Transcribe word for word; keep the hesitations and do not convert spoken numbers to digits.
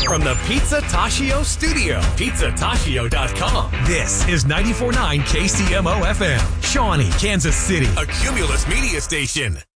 From the Pizza Tashio studio, pizza tashio dot com. This is ninety-four point nine K C M O F M, Shawnee, Kansas City, a Cumulus media station.